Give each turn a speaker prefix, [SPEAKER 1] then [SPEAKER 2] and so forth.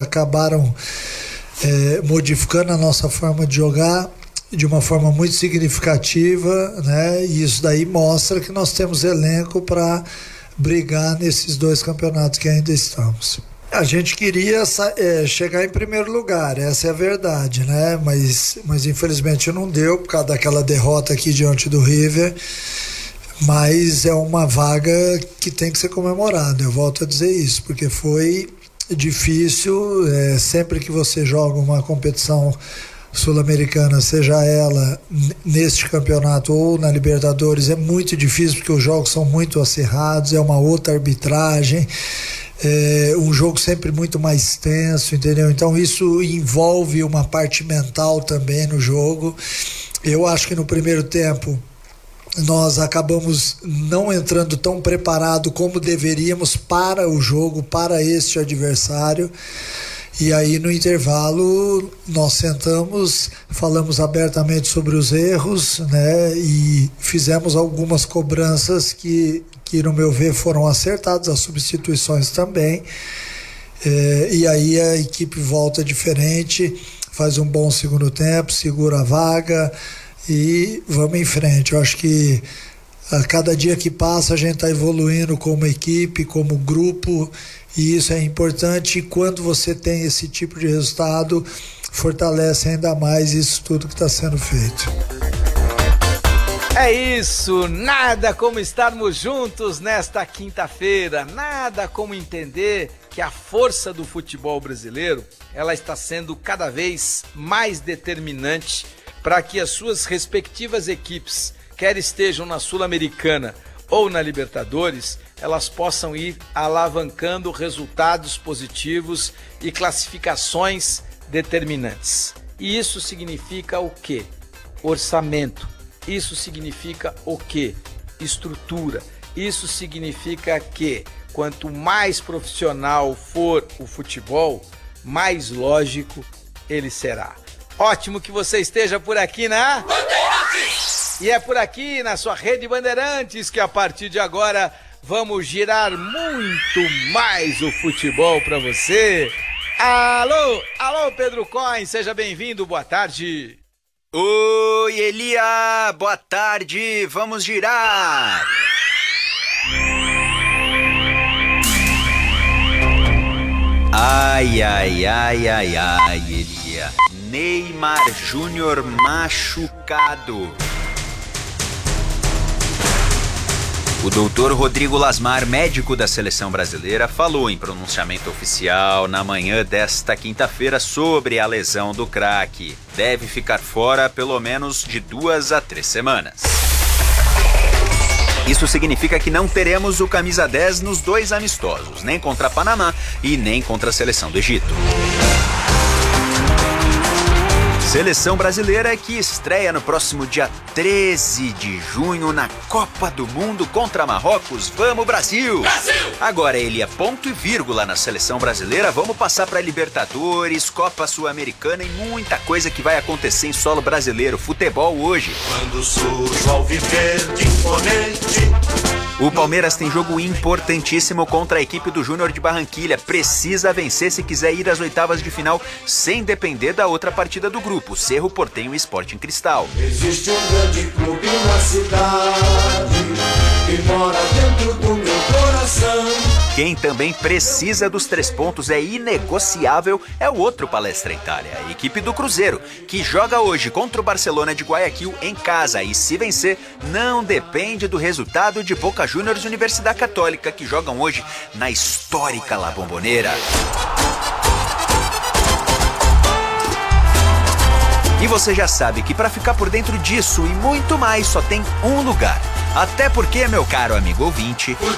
[SPEAKER 1] acabaram modificando a nossa forma de jogar de uma forma muito significativa, né? E isso daí mostra que nós temos elenco para brigar nesses 2 campeonatos que ainda estamos. A gente queria chegar em primeiro lugar, essa é a verdade, né? Mas infelizmente não deu por causa daquela derrota aqui diante do River. Mas é uma vaga que tem que ser comemorada, eu volto a dizer isso, porque foi difícil. Sempre que você joga uma competição sul-americana, seja ela neste campeonato ou na Libertadores, é muito difícil porque os jogos são muito acirrados, é uma outra arbitragem, um jogo sempre muito mais tenso, entendeu? Então isso envolve uma parte mental também no jogo. Eu acho que no primeiro tempo nós acabamos não entrando tão preparado como deveríamos para o jogo, para este adversário. E aí no intervalo nós sentamos, falamos abertamente sobre os erros, né? E fizemos algumas cobranças que no meu ver foram acertadas, as substituições também. E aí a equipe volta diferente, faz um bom segundo tempo, segura a vaga e vamos em frente. Eu acho que a cada dia que passa a gente está evoluindo como equipe, como grupo, e isso é importante. E quando você tem esse tipo de resultado, fortalece ainda mais isso tudo que está sendo feito.
[SPEAKER 2] É isso, nada como estarmos juntos nesta quinta-feira, nada como entender que a força do futebol brasileiro, ela está sendo cada vez mais determinante para que as suas respectivas equipes, quer estejam na Sul-Americana ou na Libertadores, elas possam ir alavancando resultados positivos e classificações determinantes. E isso significa o quê? Orçamento. Isso significa o quê? Estrutura. Isso significa que quanto mais profissional for o futebol, mais lógico ele será. Ótimo que você esteja por aqui na Bandeirantes! E é por aqui, na sua rede Bandeirantes, que a partir de agora vamos girar muito mais o futebol para você. Alô, Pedro Coin, seja bem-vindo, boa tarde.
[SPEAKER 3] Oi, Elia, boa tarde, vamos girar. Ai, Elia. Neymar Júnior machucado. O doutor Rodrigo Lasmar, médico da seleção brasileira, falou em pronunciamento oficial na manhã desta quinta-feira sobre a lesão do craque. Deve ficar fora pelo menos de 2 a 3 semanas. Isso significa que não teremos o camisa 10 nos 2 amistosos, nem contra Panamá e nem contra a seleção do Egito. Seleção brasileira que estreia no próximo dia 13 de junho na Copa do Mundo contra Marrocos. Vamos, Brasil! Brasil! Agora, Elia, ponto e vírgula na seleção brasileira. Vamos passar para Libertadores, Copa Sul-Americana e muita coisa que vai acontecer em solo brasileiro. Futebol hoje.
[SPEAKER 4] Quando surge ao viver de imponente.
[SPEAKER 3] O Palmeiras tem jogo importantíssimo contra a equipe do Júnior de Barranquilha. Precisa vencer se quiser ir às oitavas de final sem depender da outra partida do grupo, Cerro Porteño e Sporting Cristal.
[SPEAKER 4] Existe um grande clube na cidade que mora dentro do meu coração.
[SPEAKER 3] Quem também precisa dos 3 pontos, é inegociável, é o outro Palestra Itália, a equipe do Cruzeiro, que joga hoje contra o Barcelona de Guayaquil em casa e se vencer, não depende do resultado de Boca Juniors e Universidade Católica, que jogam hoje na histórica La Bombonera. E você já sabe que para ficar por dentro disso e muito mais só tem um lugar. Até porque, meu caro amigo ouvinte,
[SPEAKER 4] Futebol